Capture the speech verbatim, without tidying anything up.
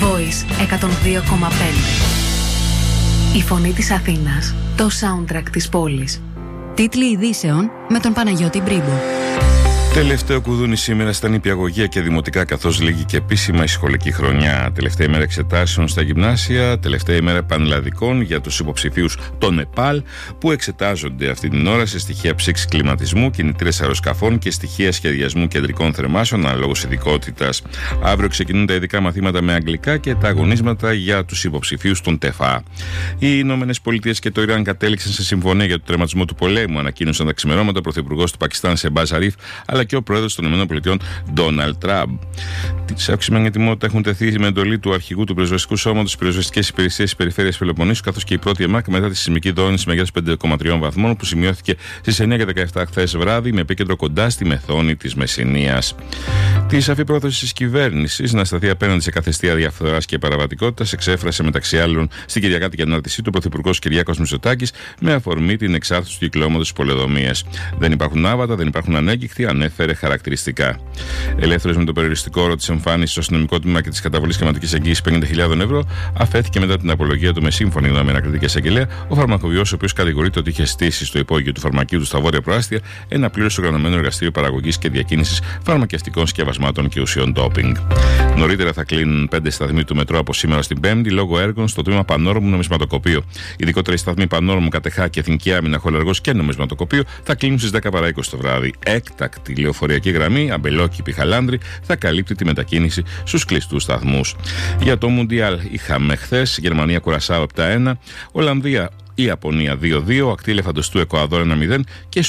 Voice εκατόν δύο κόμμα πέντε. Η φωνή της Αθήνας, το soundtrack της πόλης. Τίτλοι ειδήσεων με τον Παναγιώτη Μπρίμπο. Τελευταίο κουδούνι σήμερα στα νηπιαγωγεία και δημοτικά, καθώς λήγει και επίσημα η σχολική χρονιά. Τελευταία ημέρα εξετάσεων στα γυμνάσια, τελευταία ημέρα πανελλαδικών για τους υποψηφίους των ΕΠΑΛ που εξετάζονται αυτή την ώρα σε στοιχεία ψήξης κλιματισμού, κινητήρες αεροσκαφών και στοιχεία σχεδιασμού κεντρικών θερμάσεων αναλόγως ειδικότητας. Αύριο ξεκινούν τα ειδικά μαθήματα με αγγλικά και τα αγωνίσματα για τους υποψηφίους των ΤΕΦΑ. Οι Ηνωμένες Πολιτείες και το Ιράν κατέληξαν σε συμφωνία για το τερματισμό του πολέμου, ανακοίνωσαν τα ξημερώματα ο πρωθυπουργός του Πακιστάν Σεμπάζ Σαρίφ αλλά και ο πρόεδρος των ΗΠΑ Ντόναλντ Τραμπ. Σε αυξημένη ετοιμότητα έχουν τεθεί με εντολή του αρχηγού του πυροσβεστικού σώματος πυροσβεστικές υπηρεσίες της περιφέρειας Πελοποννήσου, καθώς και η πρώτη ΕΜΑΚ μετά τη σεισμική δόνηση μεγέθους πέντε κόμμα τρία βαθμών που σημειώθηκε στις εννιά και δεκαεπτά χθες βράδυ, με επίκεντρο κοντά στη μεθόνη της Μεσσηνίας. Τη σαφή πρόθεση της κυβέρνησης να σταθεί απέναντι σε κάθε αιστεία διαφθοράς και παραβατικότητας εξέφρασε μεταξύ άλλων στην Κυριακάτικη ανάρτησή του ο Πρωθυπουργός Κυριάκος Μητσοτάκης με αφορμή την εξάρτηση του κυκλώματος της πολεοδομίας. Δεν υπάρχουν άβατα, δεν υπάρχουν ανέγκυχτοι, ανέφερε χαρακτηριστικά. Ελεύθερος με το περιοριστικό όρο της εμφάνισης στο αστυνομικό τμήμα και της καταβολής χρηματικής εγγύησης πενήντα χιλιάδες ευρώ, αφέθηκε μετά την απολογία του με σύμφωνη γνώμη ανακριτική εισαγγελέα ο φαρμακοποιός, ο οποίος κατηγορείται ότι είχε στήσει στο υπόγειο του φαρμακείου του στα Βόρεια Προάστια ένα πλήρως οργανωμένο εργαστήριο παραγωγής και διακίνησης φαρμακευτικών σκευασμάτων και ουσιών ντόπινγκ. Νωρίτερα θα κλείνουν πέντε σταθμοί του μετρό από σήμερα στην Πέμπτη λόγω έργων στο τμήμα Πανόρμου Νομισματοκοπείο. Ειδικότερα οι σταθμοί Πανόρμου, Κατεχά και Εθνική Άμυνα, Χολεργός και Νομισματοκοπείο θα κλείνουν στις δέκα παρά είκοσι το βράδυ. Έκτακτη λεωφορειακή γραμμή Αμπελόκηπη Πιχαλάνδρη θα καλύπτει τη μετακίνηση στους κλειστούς σταθμούς. Για το Μουντιάλ είχαμε χθες Γερμανία Κουρασάο επτά ένα, Ολλανδία Ιαπωνία δύο δύο, ακτή Ελεφαντοστού Εκουαδόρ ένα μηδέν και